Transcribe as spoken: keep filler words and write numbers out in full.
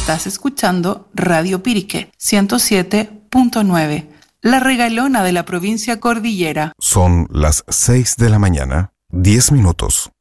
Estás escuchando Radio Pirique ciento siete punto nueve, la regalona de la provincia cordillera. Son las seis de la mañana, diez minutos.